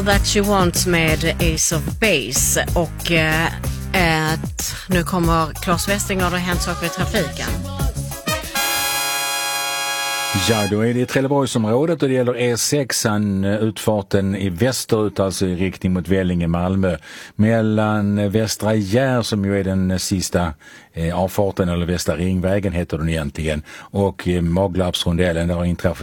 That She Wants med Ace of Base och nu kommer Claes Westing och det har hänt saker i trafiken. Ja, då är det i Trelleborgsområdet och det gäller E6an, utfarten i västerut, alltså i riktning mot Vellinge, Malmö. Mellan Västra Gär, som ju är den sista avfarten, eller Västra Ringvägen heter den egentligen, och Maglarpsrondellen, där har inträffat